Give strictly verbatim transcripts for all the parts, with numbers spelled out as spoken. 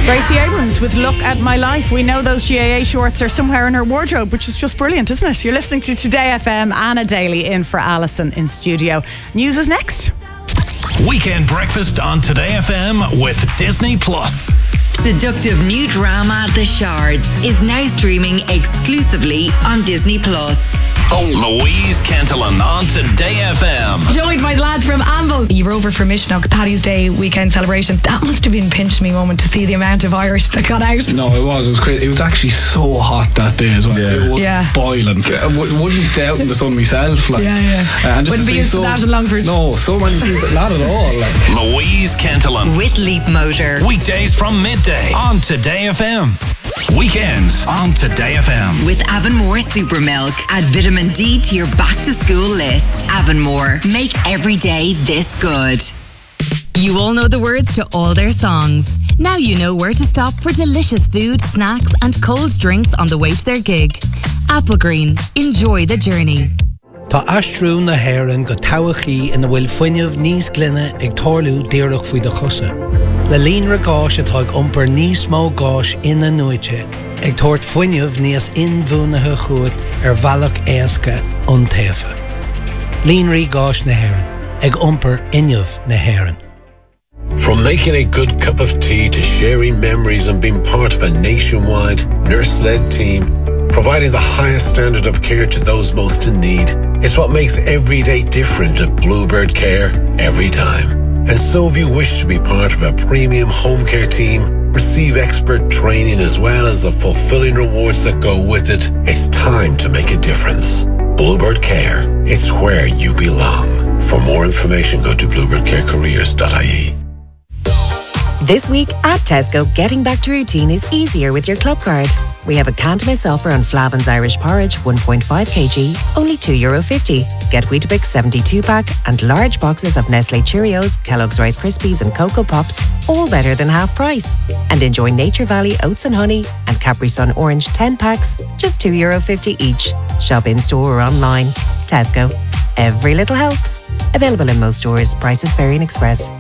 Gracie Abrams with Look at My Life. We know those G A A shorts are somewhere in her wardrobe, which is just brilliant, isn't it? You're listening to Today F M. Anna Daly in for Alison in studio. News is next. Weekend breakfast on Today F M with Disney Plus. Seductive new drama The Shards is now streaming exclusively on Disney Plus. Louise Kentelan on Today F M. Joined by the lads from Anvil. You were over for Mishnock, Paddy's Day weekend celebration. That must have been pinch me moment to see the amount of Irish that got out. No, it was. It was crazy. It was actually so hot that day as well. Yeah. It was yeah. boiling. I wouldn't stay out in the sun myself. Like, yeah, yeah. Uh, and just wouldn't be used so, to that in Longford. No, so many people. Not at all. Like. Louise Kentelan. With Leap Motor. Weekdays from midday on Today F M. Weekends on Today F M. With Avonmore Super Milk. Add vitamin D to your back to school list. Avonmore. Make every day this good. You all know the words to all their songs. Now you know where to stop for delicious food, snacks and cold drinks on the way to their gig. Applegreen. Enjoy the journey. Tá astrú na Héireann go towachaí ina bhfuil fuinneamh níos glynne ag tarlú díreach faoi de chusa. Le líonra gáis atá ag iompar níos mó gáis ina nuaite ag tabhairt fuinneamh níos inmhúnathe chuat ar bhealach éasca an taobha. Líonraí gáis na Héireann ag iompar inneamh na Héireann. From making a good cup of tea to sharing memories and being part of a nationwide nurse-led team, providing the highest standard of care to those most in need, it's what makes every day different at Bluebird Care every time. And so if you wish to be part of a premium home care team, receive expert training as well as the fulfilling rewards that go with it, it's time to make a difference. Bluebird Care, it's where you belong. For more information, go to bluebird care careers dot I E. This week at Tesco, getting back to routine is easier with your club card. We have a Cantonese offer on Flavin's Irish Porridge one point five kilograms, only two euro fifty. Get Weetabix seventy-two pack and large boxes of Nestle Cheerios, Kellogg's Rice Krispies and Cocoa Pops, all better than half price. And enjoy Nature Valley Oats and Honey and Capri Sun Orange ten packs, just two euro fifty each. Shop in store or online. Tesco. Every little helps. Available in most stores. Prices vary in Express.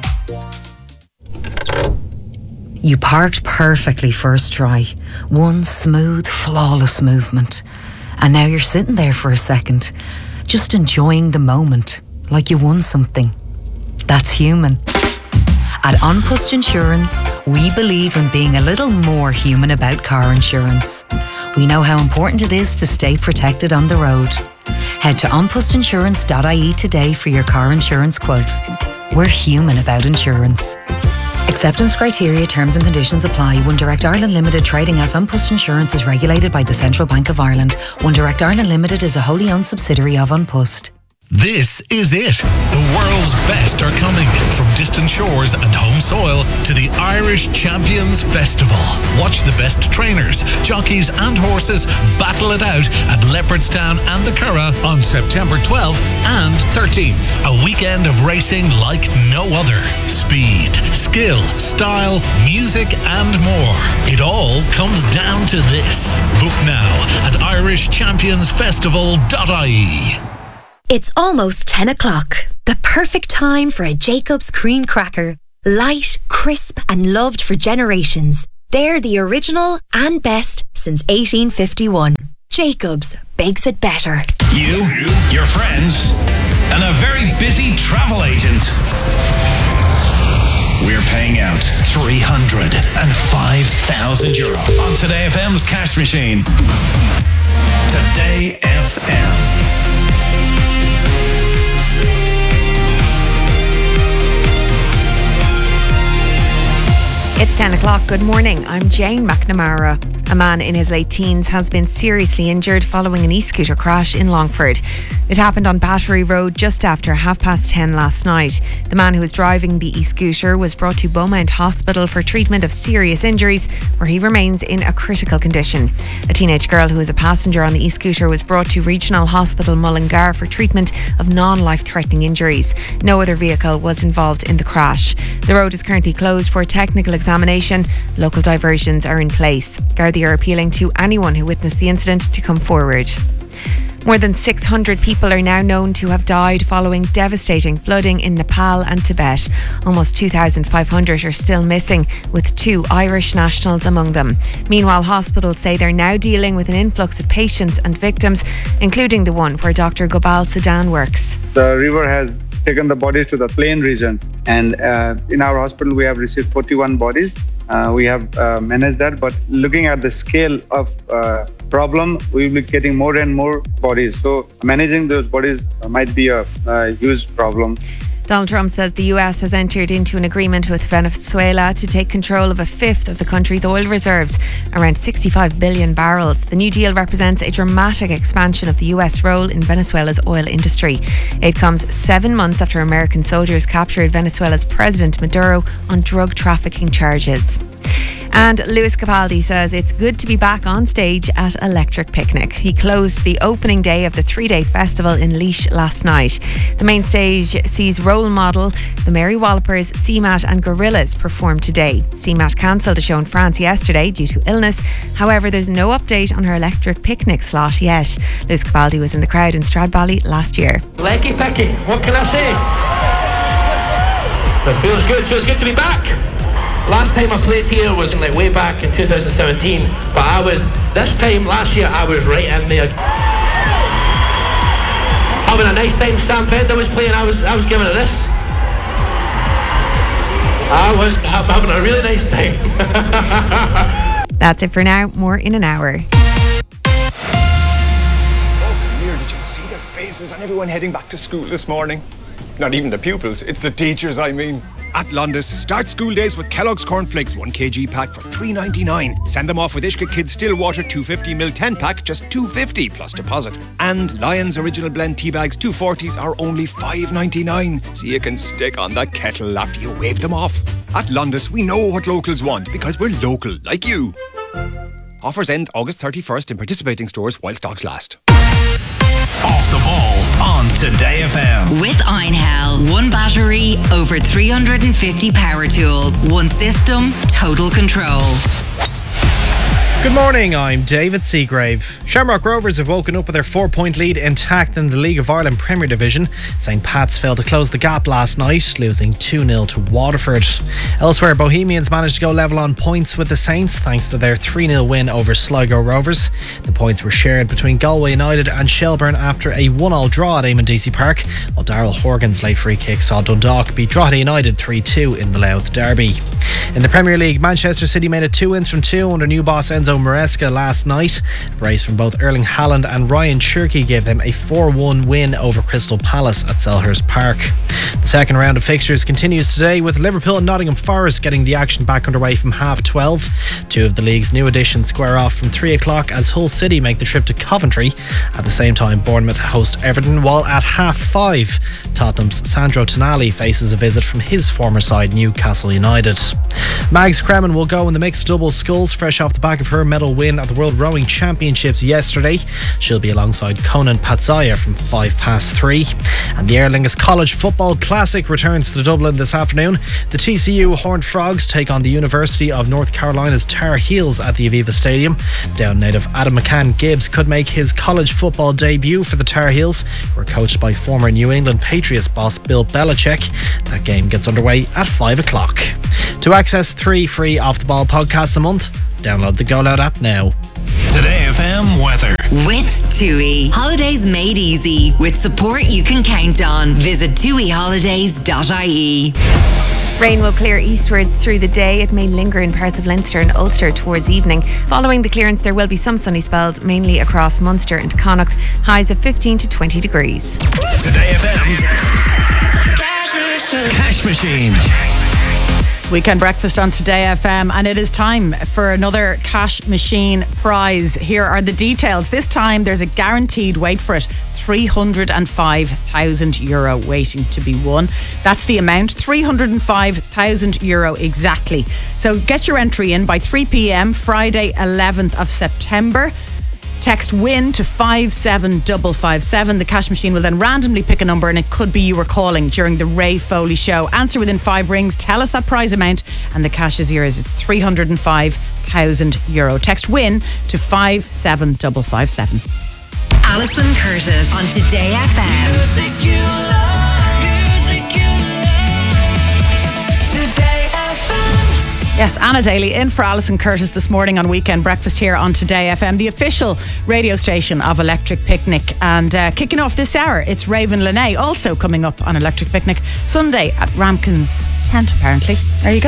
You parked perfectly first try. One smooth, flawless movement. And now you're sitting there for a second, just enjoying the moment, like you won something. That's human. At An Post Insurance, we believe in being a little more human about car insurance. We know how important it is to stay protected on the road. Head to an post insurance dot I E today for your car insurance quote. We're human about insurance. Acceptance criteria, terms and conditions apply. One Direct Ireland Limited, trading as An Post Insurance, is regulated by the Central Bank of Ireland. One Direct Ireland Limited is a wholly owned subsidiary of An Post. This is it. The world's best are coming. From distant shores and home soil to the Irish Champions Festival. Watch the best trainers, jockeys and horses battle it out at Leopardstown and the Curragh on September twelfth and thirteenth. A weekend of racing like no other. Speed, skill, style, music and more. It all comes down to this. Book now at irish champions festival dot I E. It's almost ten o'clock. The perfect time for a Jacob's cream cracker. Light, crisp and loved for generations. They're the original and best since eighteen fifty-one. Jacob's bakes it better. You, your friends, and a very busy travel agent. We're paying out three hundred five thousand euro on Today F M's cash machine. Today F M. It's ten o'clock. Good morning. I'm Jane McNamara. A man in his late teens has been seriously injured following an e-scooter crash in Longford. It happened on Battery Road just after half past ten last night. The man who was driving the e-scooter was brought to Beaumont Hospital for treatment of serious injuries, where he remains in a critical condition. A teenage girl who was a passenger on the e-scooter was brought to Regional Hospital Mullingar for treatment of non-life-threatening injuries. No other vehicle was involved in the crash. The road is currently closed for technical examination. Local diversions are in place. Gardaí are appealing to anyone who witnessed the incident to come forward. More than six hundred people are now known to have died following devastating flooding in Nepal and Tibet. Almost two thousand five hundred are still missing, with two Irish nationals among them. Meanwhile, hospitals say they're now dealing with an influx of patients and victims, including the one where Doctor Gopal Sadan works. The river has taken the bodies to the plain regions, and uh, in our hospital we have received forty-one bodies. Uh, we have uh, managed that, but looking at the scale of uh, problem, we will be getting more and more bodies. So managing those bodies might be a, a huge problem. Donald Trump says the U S has entered into an agreement with Venezuela to take control of a fifth of the country's oil reserves, around sixty-five billion barrels. The new deal represents a dramatic expansion of the U S role in Venezuela's oil industry. It comes seven months after American soldiers captured Venezuela's President Maduro on drug trafficking charges. And Lewis Capaldi says it's good to be back on stage at Electric Picnic. He closed the opening day of the three-day festival in Laois last night. The main stage sees Role Model, the Mary Wallopers, C MAT and Gorillaz perform today. C MAT cancelled a show in France yesterday due to illness. However, there's no update on her Electric Picnic slot yet. Lewis Capaldi was in the crowd in Stradbally last year. Leggy picky, what can I say? It feels good, feels good to be back. Last time I played here was like way back in two thousand seventeen, but I was, this time last year I was right in there. Having a nice time. Sam Fender was playing, I was I was giving it this. I was having a really nice time. That's it for now, more in an hour. Oh, come here, did you see their faces and everyone heading back to school this morning? Not even the pupils, it's the teachers, I mean. At Londis, start school days with Kellogg's Cornflakes one kilogram pack for three ninety-nine. Send them off with Ishka Kids Stillwater two fifty milliliter ten pack, just two fifty plus deposit. And Lion's Original Blend tea bags two forties are only five ninety-nine. So you can stick on the kettle after you wave them off. At Londis, we know what locals want because we're local, like you. Offers end August thirty-first in participating stores while stocks last. Off the ball on Today F M. With Einhell, one battery, over three hundred fifty power tools, one system, total control. Good morning, I'm David Seagrave. Shamrock Rovers have woken up with their four-point lead intact in the League of Ireland Premier Division. Saint Pat's failed to close the gap last night, losing two nil to Waterford. Elsewhere, Bohemians managed to go level on points with the Saints thanks to their three nil win over Sligo Rovers. The points were shared between Galway United and Shelbourne after a one all draw at Eamon Deacy Park, while Daryl Horgan's late free kick saw Dundalk beat Drogheda United three two in the Louth Derby. In the Premier League, Manchester City made it two wins from two under new boss Enzo Maresca last night. A brace from both Erling Haaland and Ryan Cherky gave them a four one win over Crystal Palace at Selhurst Park. The second round of fixtures continues today with Liverpool and Nottingham Forest getting the action back underway from half twelve. Two of the league's new additions square off from three o'clock as Hull City make the trip to Coventry. At the same time, Bournemouth host Everton, while at half five, Tottenham's Sandro Tonali faces a visit from his former side Newcastle United. Mags Kremen will go in the mixed doubles sculls fresh off the back of her medal win at the World Rowing Championships yesterday. She'll be alongside Conan Patsaya from five past three. And the Aer Lingus College Football Classic returns to Dublin this afternoon. The T C U Horned Frogs take on the University of North Carolina's Tar Heels at the Aviva Stadium. Down native Adam McCann Gibbs could make his college football debut for the Tar Heels, who are coached by former New England Patriots boss Bill Belichick. That game gets underway at five o'clock. To access three free Off the Ball podcasts a month, download the Go Loud app now. Today F M weather. With TUI. Holidays made easy. With support you can count on. Visit tui holidays dot I E. Rain will clear eastwards through the day. It may linger in parts of Leinster and Ulster towards evening. Following the clearance, there will be some sunny spells, mainly across Munster and Connacht. Highs of fifteen to twenty degrees. Today F M's Cash Machine. Weekend breakfast on Today F M, and it is time for another Cash Machine prize. Here are the details. This time there's a guaranteed, wait for it, three hundred five thousand euro waiting to be won. That's the amount, three hundred five thousand euro exactly. So get your entry in by three p.m. Friday eleventh of September. Text WIN to five seven five five seven. The Cash Machine will then randomly pick a number, and it could be you were calling during the Ray Foley show. Answer within five rings, tell us that prize amount, and the cash is yours. It's three hundred five thousand euro. Text WIN to five seven five five seven. Alison Curtis on Today F M. Music you love, music you love. Today F M. Yes, Anna Daly in for Alison Curtis this morning on Weekend Breakfast here on Today F M, the official radio station of Electric Picnic. And uh, kicking off this hour, it's Raven Lene, also coming up on Electric Picnic Sunday at Ramkin's tent, apparently. There you go.